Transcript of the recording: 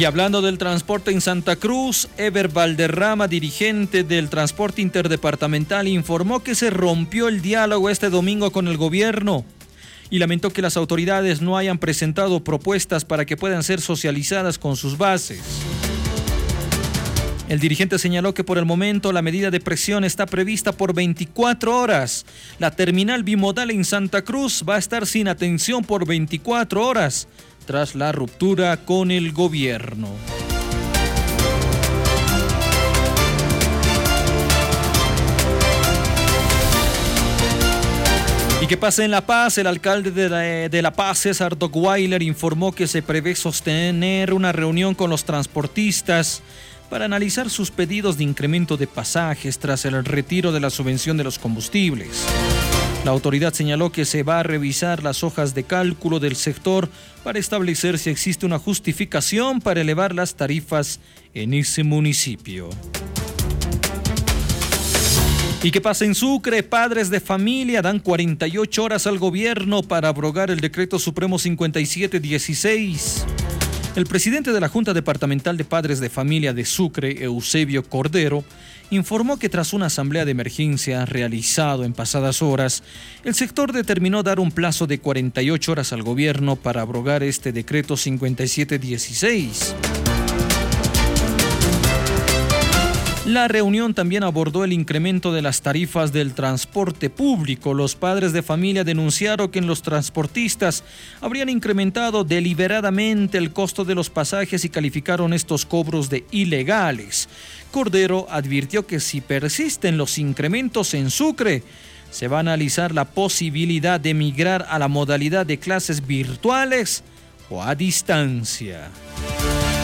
Y hablando del transporte en Santa Cruz, Ever Valderrama, dirigente del transporte interdepartamental, informó que se rompió el diálogo este domingo con el gobierno y lamentó que las autoridades no hayan presentado propuestas para que puedan ser socializadas con sus bases. El dirigente señaló que por el momento la medida de presión está prevista por 24 horas. La terminal bimodal en Santa Cruz va a estar sin atención por 24 horas tras la ruptura con el gobierno. ¿Y qué pasa en La Paz? El alcalde de La Paz, César Dockweiler, informó que se prevé sostener una reunión con los transportistas para analizar sus pedidos de incremento de pasajes tras el retiro de la subvención de los combustibles. La autoridad señaló que se va a revisar las hojas de cálculo del sector para establecer si existe una justificación para elevar las tarifas en ese municipio. ¿Y qué pasa en Sucre? Padres de familia dan 48 horas al gobierno para abrogar el Decreto Supremo 5716. El presidente de la Junta Departamental de Padres de Familia de Sucre, Eusebio Cordero, informó que tras una asamblea de emergencia realizado en pasadas horas, el sector determinó dar un plazo de 48 horas al gobierno para abrogar este decreto 5716. La reunión también abordó el incremento de las tarifas del transporte público. Los padres de familia denunciaron que los transportistas habrían incrementado deliberadamente el costo de los pasajes y calificaron estos cobros de ilegales. Cordero advirtió que si persisten los incrementos en Sucre, se va a analizar la posibilidad de migrar a la modalidad de clases virtuales o a distancia.